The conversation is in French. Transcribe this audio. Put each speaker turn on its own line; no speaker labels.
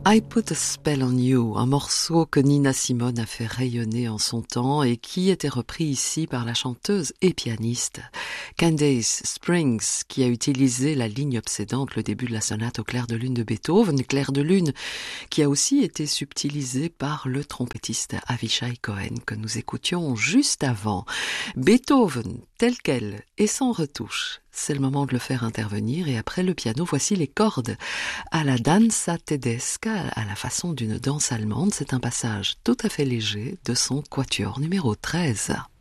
I Put a Spell on You, un morceau que Nina Simone a fait rayonner en son temps et qui était repris ici par la chanteuse et pianiste Candace Springs, qui a utilisé la ligne obsédante, le début de la sonate au clair de lune de Beethoven, clair de lune qui a aussi été subtilisé par le trompettiste Avishai Cohen que nous écoutions juste avant. Beethoven, tel quel et sans retouche. C'est le moment de le faire intervenir et après le piano, voici les cordes à la danza tedesca, à la façon d'une danse allemande. C'est un passage tout à fait léger de son quatuor numéro 13.